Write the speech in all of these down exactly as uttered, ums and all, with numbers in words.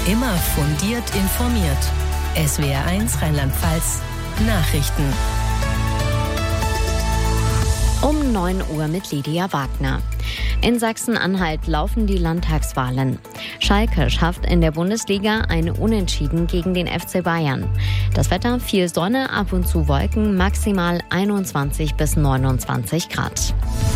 Immer fundiert informiert. S W R eins Rheinland-Pfalz Nachrichten. Um neun Uhr mit Lydia Wagner. In Sachsen-Anhalt laufen die Landtagswahlen. Schalke schafft in der Bundesliga ein Unentschieden gegen den F C Bayern. Das Wetter: viel Sonne, ab und zu Wolken, maximal einundzwanzig bis neunundzwanzig Grad.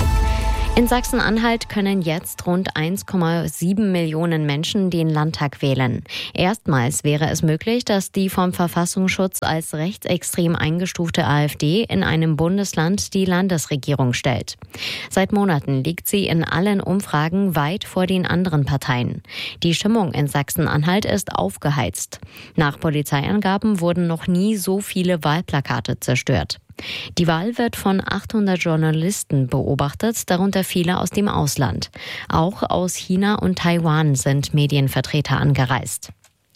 In Sachsen-Anhalt können jetzt rund eins Komma sieben Millionen Menschen den Landtag wählen. Erstmals wäre es möglich, dass die vom Verfassungsschutz als rechtsextrem eingestufte AfD in einem Bundesland die Landesregierung stellt. Seit Monaten liegt sie in allen Umfragen weit vor den anderen Parteien. Die Stimmung in Sachsen-Anhalt ist aufgeheizt. Nach Polizeiangaben wurden noch nie so viele Wahlplakate zerstört. Die Wahl wird von achthundert Journalisten beobachtet, darunter viele aus dem Ausland. Auch aus China und Taiwan sind Medienvertreter angereist.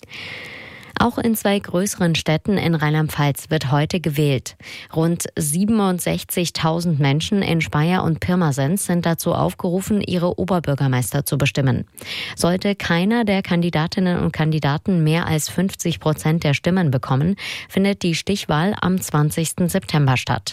Auch in zwei größeren Städten in Rheinland-Pfalz wird heute gewählt. Rund siebenundsechzigtausend Menschen in Speyer und Pirmasens sind dazu aufgerufen, ihre Oberbürgermeister zu bestimmen. Sollte keiner der Kandidatinnen und Kandidaten mehr als fünfzig Prozent der Stimmen bekommen, findet die Stichwahl am zwanzigsten September statt.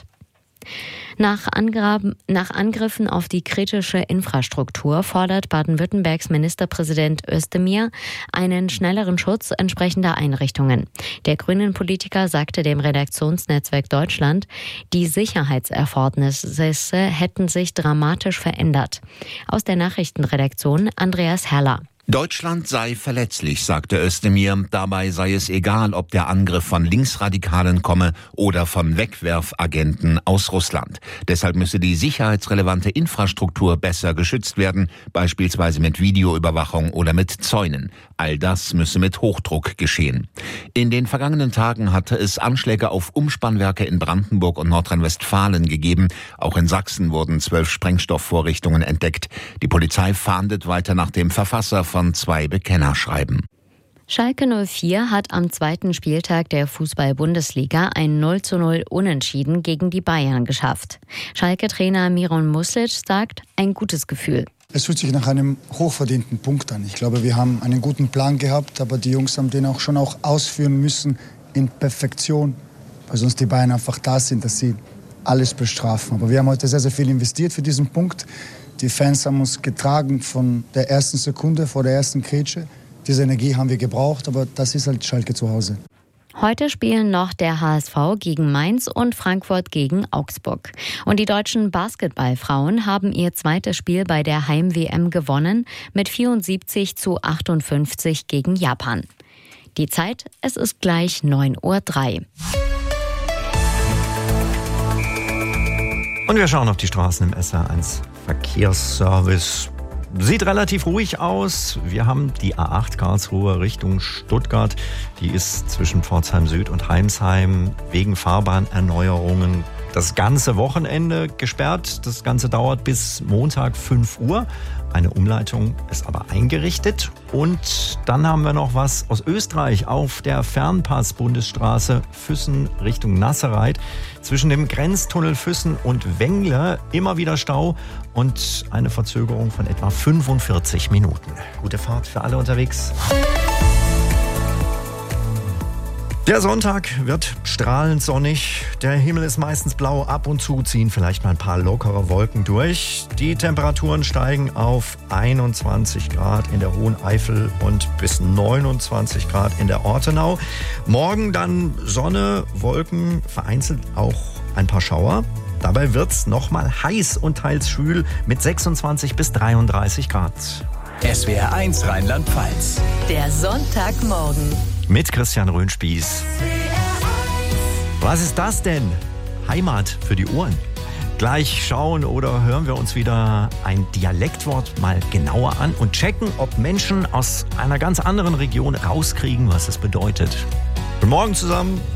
Nach, Angraben, nach Angriffen auf die kritische Infrastruktur fordert Baden-Württembergs Ministerpräsident Özdemir einen schnelleren Schutz entsprechender Einrichtungen. Der Grünen-Politiker sagte dem Redaktionsnetzwerk Deutschland, die Sicherheitserfordernisse hätten sich dramatisch verändert. Aus der Nachrichtenredaktion Andreas Herrler. Deutschland sei verletzlich, sagte Özdemir. Dabei sei es egal, ob der Angriff von Linksradikalen komme oder von Wegwerfagenten aus Russland. Deshalb müsse die sicherheitsrelevante Infrastruktur besser geschützt werden, beispielsweise mit Videoüberwachung oder mit Zäunen. All das müsse mit Hochdruck geschehen. In den vergangenen Tagen hatte es Anschläge auf Umspannwerke in Brandenburg und Nordrhein-Westfalen gegeben. Auch in Sachsen wurden zwölf Sprengstoffvorrichtungen entdeckt. Die Polizei fahndet weiter nach dem Verfasser von zwei Bekennerschreiben. Schalke null vier hat am zweiten Spieltag der Fußball-Bundesliga ein null zu null Unentschieden gegen die Bayern geschafft. Schalke-Trainer Miron Muslic sagt, ein gutes Gefühl. Es fühlt sich nach einem hochverdienten Punkt an. Ich glaube, wir haben einen guten Plan gehabt, aber die Jungs haben den auch schon auch ausführen müssen in Perfektion, weil sonst die Bayern einfach da sind, dass sie alles bestrafen. Aber wir haben heute sehr, sehr viel investiert für diesen Punkt. Die Fans haben uns getragen von der ersten Sekunde, vor der ersten Grätsche. Diese Energie haben wir gebraucht, aber das ist halt Schalke zu Hause. Heute spielen noch der H S V gegen Mainz und Frankfurt gegen Augsburg. Und die deutschen Basketballfrauen haben ihr zweites Spiel bei der Heim-W M gewonnen mit vierundsiebzig zu achtundfünfzig gegen Japan. Die Zeit, es ist gleich neun Uhr drei. Und wir schauen auf die Straßen im S R eins Verkehrsservice. Sieht relativ ruhig aus. Wir haben die A acht Karlsruhe Richtung Stuttgart. Die ist zwischen Pforzheim Süd und Heimsheim wegen Fahrbahnerneuerungen das ganze Wochenende gesperrt. Das Ganze dauert bis Montag fünf Uhr. Eine Umleitung ist aber eingerichtet. Und dann haben wir noch was aus Österreich auf der Fernpass-Bundesstraße Füssen Richtung Nasserreit. Zwischen dem Grenztunnel Füssen und Wengle immer wieder Stau und eine Verzögerung von etwa fünfundvierzig Minuten. Gute Fahrt für alle unterwegs. Der Sonntag wird strahlend sonnig. Der Himmel ist meistens blau, ab und zu ziehen vielleicht mal ein paar lockere Wolken durch. Die Temperaturen steigen auf einundzwanzig Grad in der Hohen Eifel und bis neunundzwanzig Grad in der Ortenau. Morgen dann Sonne, Wolken, vereinzelt auch ein paar Schauer. Dabei wird's nochmal heiß und teils schwül mit sechsundzwanzig bis dreiunddreißig Grad. S W R eins Rheinland-Pfalz. Der Sonntagmorgen. Mit Christian Röhnspieß. Was ist das denn? Heimat für die Ohren. Gleich schauen oder hören wir uns wieder ein Dialektwort mal genauer an und checken, ob Menschen aus einer ganz anderen Region rauskriegen, was es bedeutet. Guten Morgen zusammen.